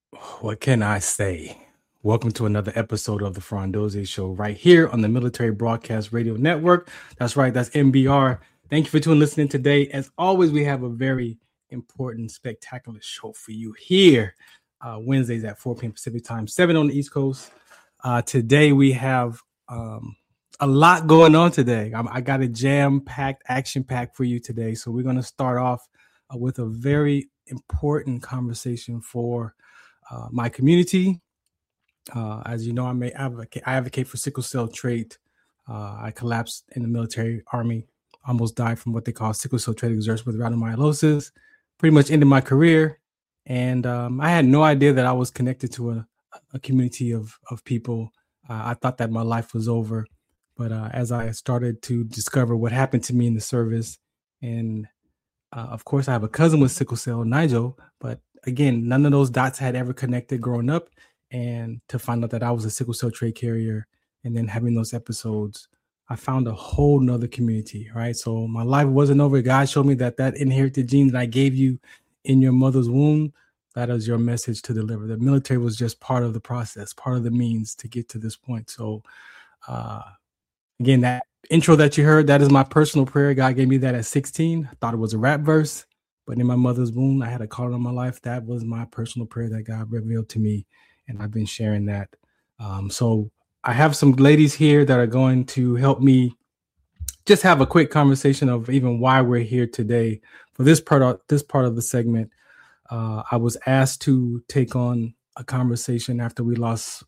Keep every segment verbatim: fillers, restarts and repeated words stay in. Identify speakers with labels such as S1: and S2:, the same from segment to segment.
S1: What can I say? Welcome to another episode of the Frondoze Show right here on the Military Broadcast Radio Network. That's right, that's M B R. Thank you for tuning listening today. As always, we have a very important, spectacular show for you here. Uh, Wednesdays at four p.m. Pacific time, seven on the East Coast. Uh, today we have um, a lot going on today. I, I got a jam-packed, action-packed for you today. So we're going to start off uh, with a very important conversation for uh, my community. Uh, as you know, I may advocate, I advocate for sickle cell trait. Uh, I collapsed in the military army, almost died from what they call sickle cell trait exertion with rhabdomyolysis, pretty much ended my career. And um, I had no idea that I was connected to a, a community of, of people. Uh, I thought that my life was over. But uh, as I started to discover what happened to me in the service, and uh, of course, I have a cousin with sickle cell, Nigel, but again, none of those dots had ever connected growing up. And to find out that I was a sickle cell trait carrier and then having those episodes, I found a whole nother community, right? So my life wasn't over. God showed me that that inherited gene that I gave you in your mother's womb, that is your message to deliver. The military was just part of the process, part of the means to get to this point. So uh, again, that intro that you heard, that is my personal prayer. God gave me that at sixteen. I thought it was a rap verse, but in my mother's womb, I had a calling on my life. That was my personal prayer that God revealed to me, and I've been sharing that. Um, so I have some ladies here that are going to help me just have a quick conversation of even why we're here today. For this part of this part of the segment, uh, I was asked to take on a conversation after we lost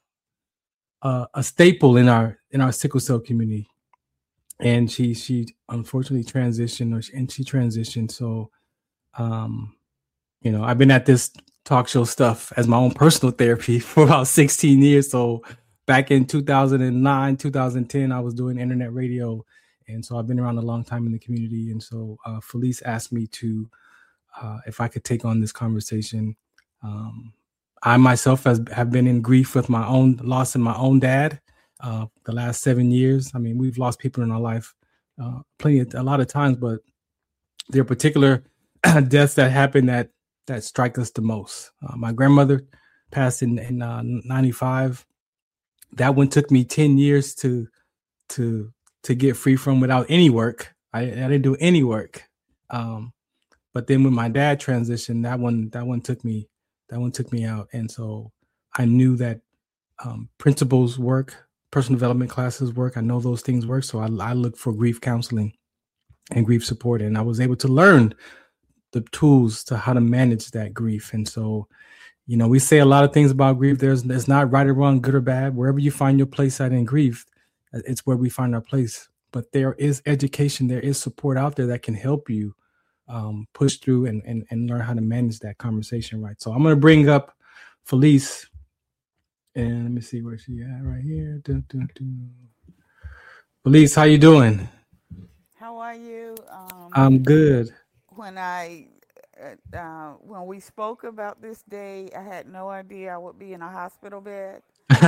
S1: uh, a staple in our in our sickle cell community, and she she unfortunately transitioned, or, and she transitioned. So, um, you know, I've been at this talk show stuff as my own personal therapy for about sixteen years. So back in two thousand nine, two thousand ten, I was doing internet radio. And so I've been around a long time in the community. And so uh, Felice asked me to, uh, if I could take on this conversation. Um, I myself has, have been in grief with my own loss in my own dad uh, the last seven years. I mean, we've lost people in our life uh, plenty of, a lot of times, but there are particular deaths that happen that that strike us the most. Uh, my grandmother passed in, in uh, ninety-five. That one took me ten years to to to get free from without any work. I, I didn't do any work. Um, but then when my dad transitioned, that one that one took me that one took me out, and so I knew that um, principles work, personal development classes work. I know those things work, so I, I looked for grief counseling and grief support, and I was able to learn the tools to how to manage that grief. And so, you know, we say a lot of things about grief. There's there's not right or wrong, good or bad. Wherever you find your place at in grief, it's where we find our place. But there is education, there is support out there that can help you um, push through and, and and learn how to manage that conversation right. So I'm gonna bring up Felice, and let me see where she at right here. Dun, dun, dun. Felice, how you doing?
S2: How are you? Um,
S1: I'm good.
S2: when I uh, uh, when we spoke about this day, I had no idea I would be in a hospital bed.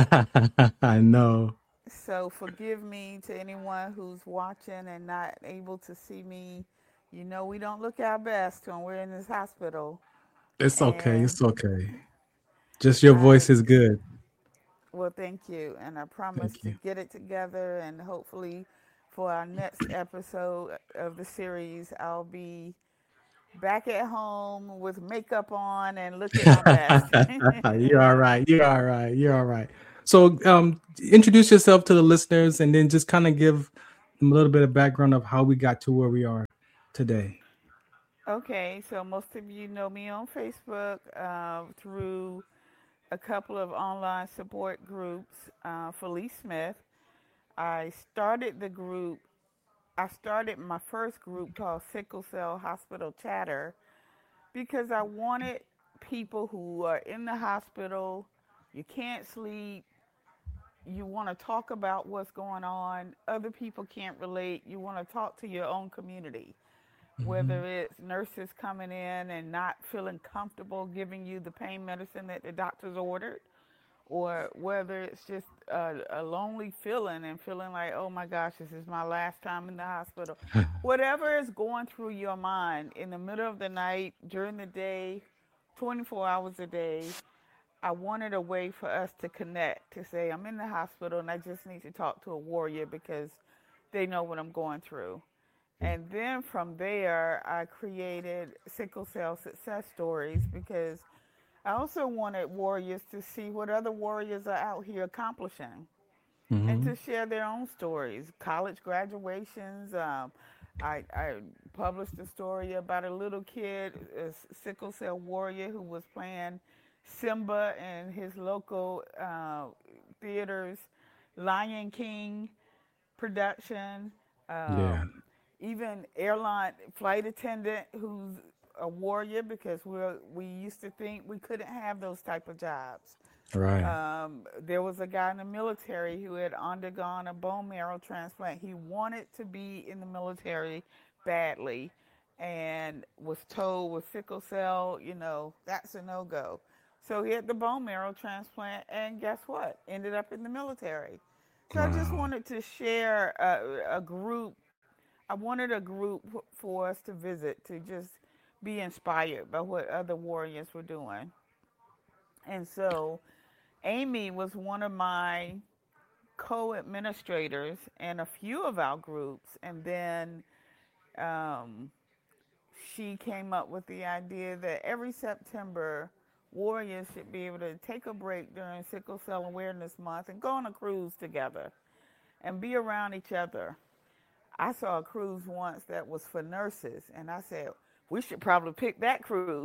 S1: I know.
S2: So forgive me to anyone who's watching and not able to see me. You know we don't look our best when we're in this hospital.
S1: It's okay.
S2: And
S1: It's okay. Just your
S2: I
S1: voice is good.
S2: well, thank you, and I promise
S1: Thank
S2: to
S1: you.
S2: get it together. And hopefully, for our next episode of the series, I'll be back at home with makeup on and looking my best.
S1: You're all right. You're all right. You're all right. So, um, introduce yourself to the listeners, and then just kind of give them a little bit of background of how we got to where we are today.
S2: Okay, so most of you know me on Facebook uh, through a couple of online support groups uh, for Lee Smith. I started the group, I started my first group called Sickle Cell Hospital Chatter because I wanted people who are in the hospital, you can't sleep, you want to talk about what's going on, other people can't relate, you want to talk to your own community.
S1: Mm-hmm.
S2: Whether it's nurses coming in and not feeling comfortable giving you the pain medicine that the doctors ordered, or whether it's just a, a lonely feeling and feeling like, oh my gosh, this is my last time in the hospital. Whatever is going through your mind in the middle of the night, during the day, twenty-four hours a day, I wanted a way for us to connect, to say, I'm in the hospital and I just need to talk to a warrior because they know what I'm going through. And then from there, I created Sickle Cell Success Stories because I also wanted warriors to see what other warriors are out here accomplishing and
S1: Mm-hmm.
S2: to share their own stories, college graduations. Um, I, I published a story about a little kid, a sickle cell warrior, who was playing Simba in his local uh, theaters, Lion King production.
S1: Yeah.
S2: Um, even airline flight attendant who's a warrior because we we used to think we couldn't have those type of jobs.
S1: Right.
S2: Um, there was a guy in the military who had undergone a bone marrow transplant. He wanted to be in the military badly and was told with sickle cell, you know, that's a no go. So he had the bone marrow transplant, and guess what? Ended up in the military. So I just
S1: Wow.
S2: wanted to share a, a group. I wanted a group for us to visit to just be inspired by what other warriors were doing. And so Amy was one of my co administrators in a few of our groups. And then um, she came up with the idea that every September, warriors should be able to take a break during Sickle Cell Awareness Month and go on a cruise together and be around each other. I saw a cruise once that was for nurses, and I said, we should probably pick that cruise.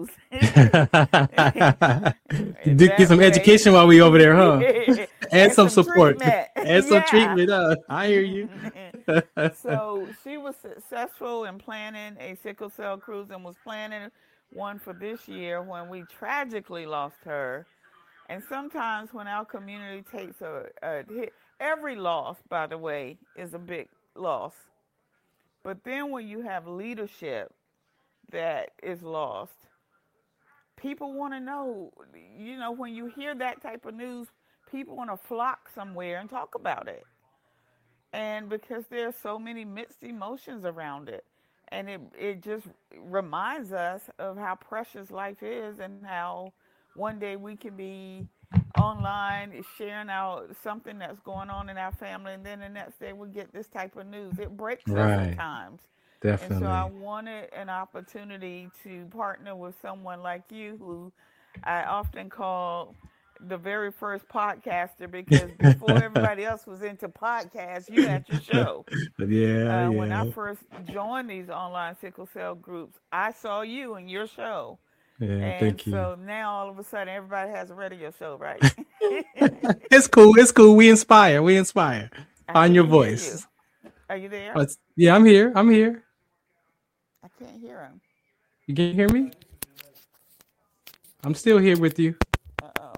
S1: Did get
S2: That
S1: some
S2: way,
S1: education while we over there, huh? And
S2: and
S1: some
S2: some
S1: support.
S2: treatment.
S1: And some
S2: Yeah.
S1: treatment. Uh, I hear you.
S2: So she was successful in planning a sickle cell cruise and was planning one for this year when we tragically lost her. And sometimes when our community takes a, a hit, every loss, by the way, is a big loss. But then when you have leadership that is lost, people want to know, you know, when you hear that type of news, people want to flock somewhere and talk about it. And because there's so many mixed emotions around it. And it, it just reminds us of how precious life is and how one day we can be online sharing out something that's going on in our family, and then the next day we get this type of news. It breaks us at
S1: Right.
S2: times. And so I
S1: Definitely.
S2: wanted an opportunity to partner with someone like you, who I often call the very first podcaster, because before everybody else was into podcasts, you had your show.
S1: Yeah,
S2: Uh, when I
S1: yeah.
S2: first joined these online sickle cell groups, I saw you and your show.
S1: Yeah,
S2: And
S1: thank you.
S2: so now all of a sudden everybody has a radio show, right?
S1: It's cool. It's cool. We inspire. We inspire.
S2: I
S1: Find your
S2: can't hear you.
S1: voice.
S2: Are you there?
S1: Oh, it's- yeah, I'm here. I'm here.
S2: I can't hear him.
S1: You can hear me? I'm still here with you.
S2: Uh oh.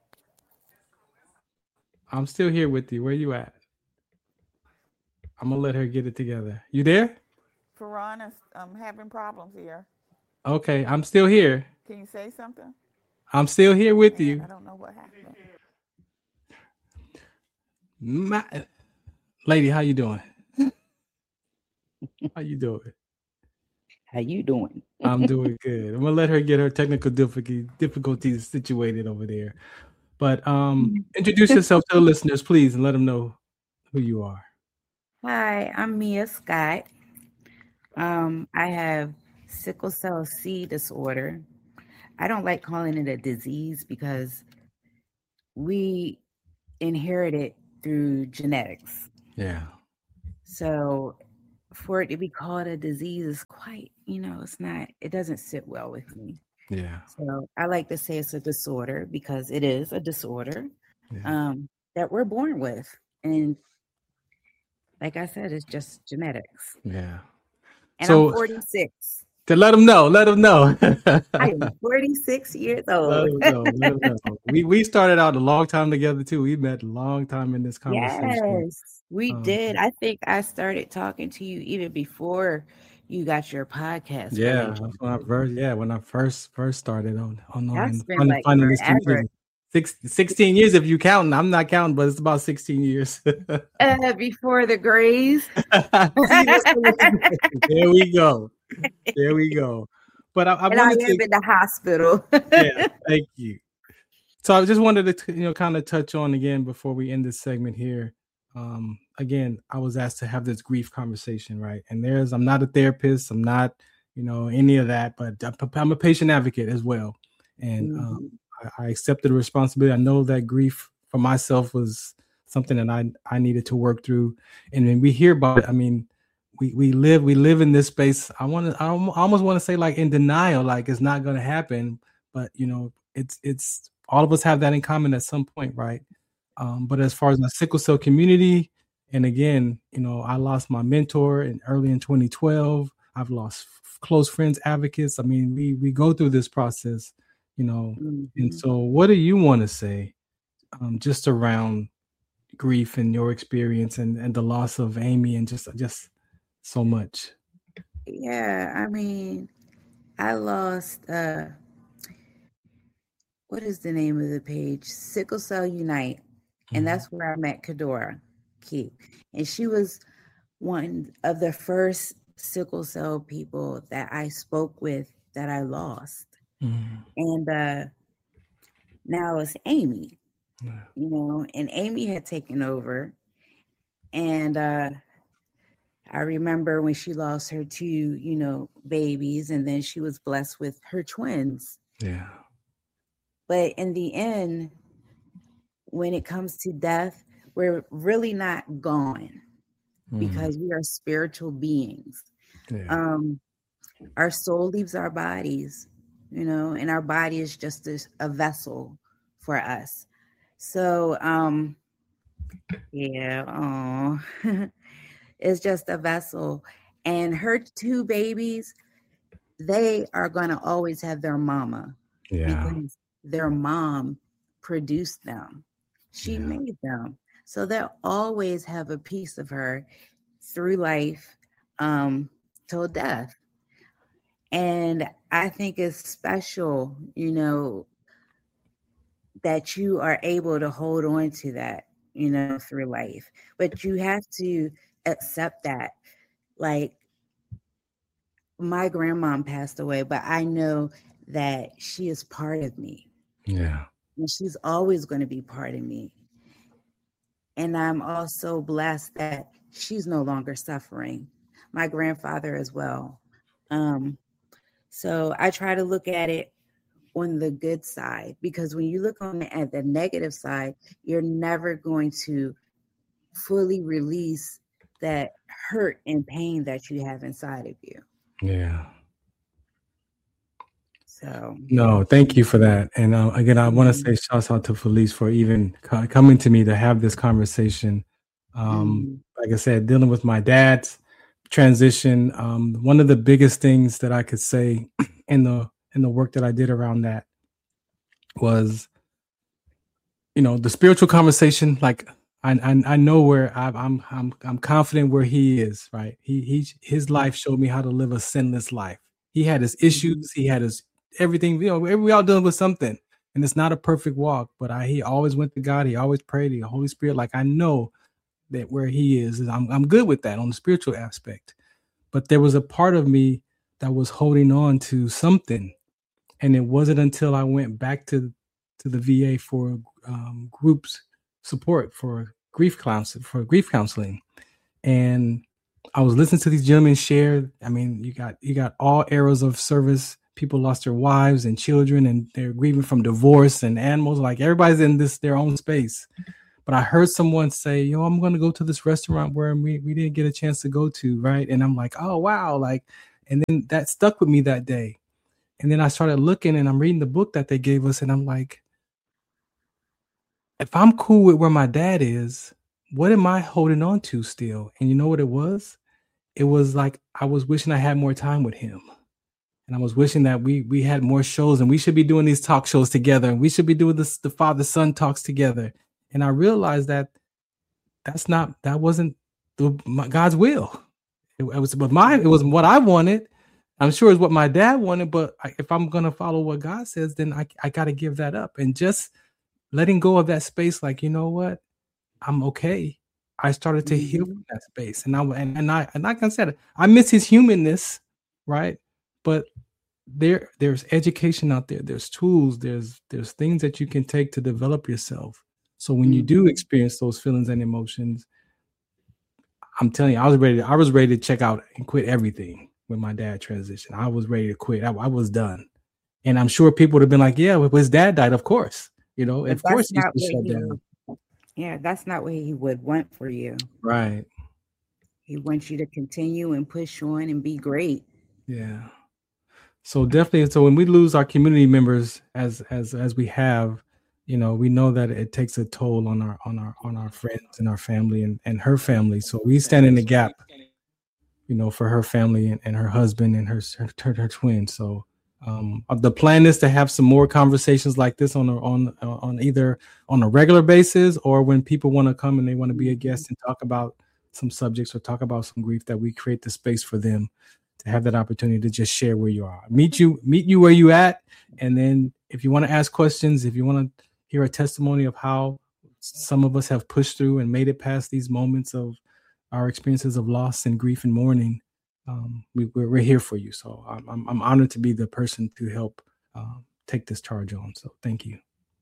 S1: I'm still here with you. Where you at? I'm gonna let her get it together. You there?
S2: Farron is um, having problems here.
S1: Okay, I'm still here.
S2: Can you say something?
S1: I'm still here with
S2: Man,
S1: you.
S2: I don't know what happened.
S1: Ma- Lady, how you doing? How you doing?
S3: How you doing?
S1: I'm doing good. I'm gonna let her get her technical difficulty, difficulties situated over there. But um, introduce yourself to the listeners, please, and let them know who you are.
S3: Hi, I'm Mia Scott. Um, I have sickle cell C disorder. I don't like calling it a disease because we inherit it through genetics.
S1: Yeah.
S3: So for it to be called a disease is quite, you know, it's not, it doesn't sit well with me.
S1: Yeah.
S3: So I like to say it's a disorder because it is a disorder
S1: Yeah.
S3: um, that we're born with. And like I said, it's just genetics.
S1: Yeah.
S3: And
S1: So
S3: I'm forty-six.
S1: to let them know, let them know.
S3: I am forty-six years
S1: Let
S3: old.
S1: them know. Let them know. We we started out a long time together too. We met a long time in this conversation.
S3: Yes, we
S1: Um,
S3: did. I think I started talking to you even before you got your podcast
S1: yeah,
S3: relationship.
S1: that's when I first yeah when I first first started on online
S3: That's been
S1: finding,
S3: like
S1: finding this
S3: forever.
S1: community. Six, sixteen years if you counting. I'm not counting, but it's about sixteen years.
S3: Uh, before the Grays.
S1: See, that's the- there we go. There we go. But I, I
S3: And I am
S1: wanted to
S3: in the hospital.
S1: yeah, thank you. So I just wanted to, you know, kind of touch on again before we end this segment here. Um, again, I was asked to have this grief conversation, right? And there's, I'm not a therapist, I'm not, you know, any of that, but I'm a patient advocate as well. And um, I, I accepted the responsibility. I know that grief for myself was something that I I needed to work through. And when we hear about it, I mean, we we live we live in this space. I want to I almost want to say like in denial, like it's not going to happen. But you know, it's it's all of us have that in common at some point, right? Um, but as far as the sickle cell community, and again, you know, I lost my mentor in early in twenty twelve. I've lost f- close friends, advocates. I mean, we we go through this process, you know.
S3: Mm-hmm.
S1: And so, what do you want to say, um, just around grief and your experience and, and the loss of Amy and just just so much?
S3: Yeah, I mean, I lost. Uh, what is the name of the page? Sickle Cell Unite. And
S1: Mhm.
S3: that's where I met Kadora Keep. And she was one of the first sickle cell people that I spoke with that I lost.
S1: Mhm.
S3: And uh, now it's Amy,
S1: Yeah.
S3: you know, and Amy had taken over. And uh, I remember when she lost her two, you know, babies, and then she was blessed with her twins.
S1: Yeah.
S3: But in the end, when it comes to death, we're really not gone
S1: Mhm.
S3: because we are spiritual beings.
S1: Yeah.
S3: Um, our soul leaves our bodies, you know, and our body is just a, a vessel for us. So, um, yeah, oh, it's just a vessel. And her two babies, they are going to always have their mama
S1: Yeah.
S3: because their mom produced them. She
S1: Yeah.
S3: made them. So they'll always have a piece of her through life um, till death. And I think it's special, you know, that you are able to hold on to that, you know, through life. But you have to accept that. Like, my grandmom passed away, but I know that she is part of me.
S1: Yeah.
S3: And she's always going to be part of me. And I'm also blessed that she's no longer suffering. My grandfather as well. Um, so I try to look at it on the good side, because when you look on it at the negative side, you're never going to fully release that hurt and pain that you have inside of you.
S1: Yeah.
S3: So
S1: No, thank you for that. And uh, again, I want to
S3: Mhm.
S1: say shouts out to Felice for even co- coming to me to have this conversation. Um,
S3: Mhm.
S1: like I said, dealing with my dad's transition. Um, one of the biggest things that I could say in the in the work that I did around that was, you know, the spiritual conversation. Like I I, I know where I, I'm I'm I'm confident where he is. Right. He he his life showed me how to live a sinless life. He had his
S3: Mhm.
S1: issues. He had his everything. You know, we we all dealing with something, and it's not a perfect walk. But I he always went to God. He always prayed. The Holy Spirit. Like I know that where he is, is I'm I'm good with that on the spiritual aspect. But there was a part of me that was holding on to something, and it wasn't until I went back to to the V A for um, groups support for grief counsel for grief counseling, and I was listening to these gentlemen share. I mean, you got you got all eras of service. People lost their wives and children, and they're grieving from divorce and animals. Like everybody's in this their own space. But I heard someone say, "Yo, I'm going to go to this restaurant where we, we didn't get a chance to go to, right?" And I'm like, "Oh wow!" Like, and then that stuck with me that day. And then I started looking, and I'm reading the book that they gave us, and I'm like, if I'm cool with where my dad is, what am I holding on to still? And you know what it was? It was like I was wishing I had more time with him. And I was wishing that we we had more shows, and we should be doing these talk shows together, and we should be doing this the father son talks together. And I realized that that's not that wasn't the, my, God's will. It, it was but mine. It was what I wanted. I'm sure it's what my dad wanted. But I, if I'm gonna follow what God says, then I I got to give that up, and just letting go of that space. Like, you know what, I'm okay. I started to heal
S3: Mhm.
S1: from that space, and I and, and I and like I said, I miss his humanness, right? But there there's education out there, there's tools, there's there's things that you can take to develop yourself. So when you do experience those feelings and emotions, I'm telling you, I was ready to, I was ready to check out and quit everything when my dad transitioned. I was ready to quit. I, I was done. And I'm sure people would have been like, yeah, well, his dad died, of course. You know,
S3: But
S1: of course
S3: that's
S1: he
S3: not
S1: should
S3: what
S1: shut
S3: he
S1: down.
S3: would, yeah, that's not what he would want for you.
S1: Right.
S3: He wants you to continue and push on and be great.
S1: Yeah. So definitely, so when we lose our community members as as as we have, you know, we know that it takes a toll on our on our on our friends and our family and, and her family. So we stand in the gap, you know, for her family and, and her husband and her her, her twin. So um, the plan is to have some more conversations like this on a, on on either on a regular basis or when people want to come and they want to be a guest and talk about some subjects or talk about some grief, that we create the space for them to have that opportunity to just share where you are, meet you, meet you where you at. And then if you want to ask questions, if you want to hear a testimony of how some of us have pushed through and made it past these moments of our experiences of loss and grief and mourning, um, we, we're, we're here for you. So I'm, I'm, I'm honored to be the person to help uh, take this charge on. So thank you.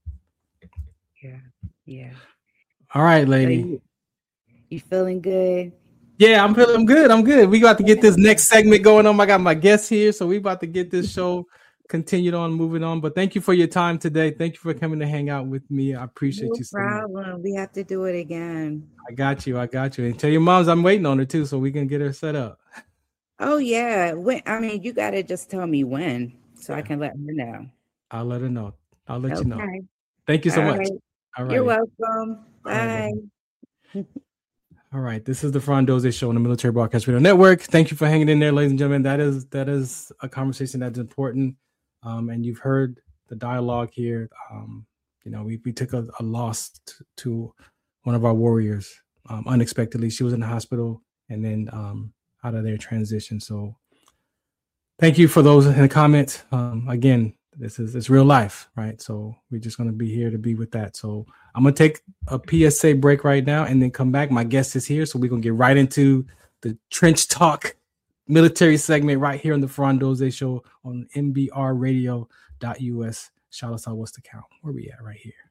S3: Yeah. Yeah.
S1: All right, lady.
S3: So you, you feeling good?
S1: Yeah, I'm feeling I'm good. I'm good. We got to get this next segment going on. I got my guests here, so we about to get this show continued on, moving on. But thank you for your time today. Thank you for coming to hang out with me. I appreciate
S3: No
S1: you so much.
S3: problem. We have to do it again.
S1: I got you. I got you. And tell your moms I'm waiting on her too, so we can get her set up.
S3: Oh yeah. When I mean, you gotta just tell me when, so I can let her know.
S1: I'll let her know. I'll let
S3: Okay.
S1: you know. Thank you so
S3: All
S1: much.
S3: right.
S1: All right.
S3: You're welcome. Bye.
S1: Right, all right. This is the Frandoze Show on the Military Broadcast Radio Network. Thank you for hanging in there, ladies and gentlemen. That is that is a conversation that's important. Um, and you've heard the dialogue here. Um, you know, we we took a, a loss to, to one of our warriors um, unexpectedly. She was in the hospital and then um, out of their transition. So thank you for those in the comments. Um, again, this is it's real life, right? So we're just going to be here to be with that. So I'm going to take a P S A break right now and then come back. My guest is here, so we're going to get right into the Trench Talk military segment right here on the Frandoze Show on M B R radio dot U S. Shout us out, what's the count? Where we at right here?